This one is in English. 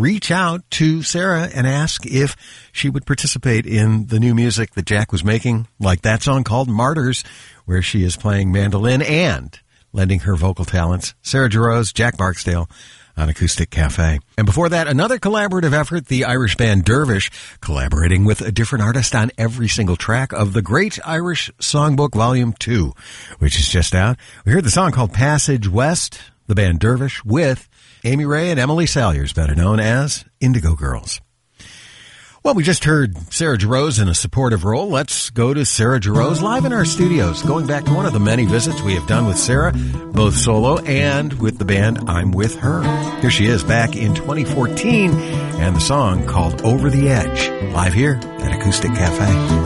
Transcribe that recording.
reach out to Sarah and ask if she would participate in the new music that Jack was making, like that song called Martyrs, where she is playing mandolin and lending her vocal talents. Sarah Jarosz, Jack Barksdale on Acoustic Cafe. And before that, another collaborative effort, the Irish band Dervish, collaborating with a different artist on every single track of the Great Irish Songbook Volume 2, which is just out. We heard the song called Passage West, the band Dervish, with Amy Ray and Emily Salyers, better known as Indigo Girls. Well, we just heard Sarah Jarosz in a supportive role. Let's go to Sarah Jarosz live in our studios, going back to one of the many visits we have done with Sarah, both solo and with the band I'm With Her. Here she is back in 2014, and the song called Over the Edge, live here at Acoustic Cafe.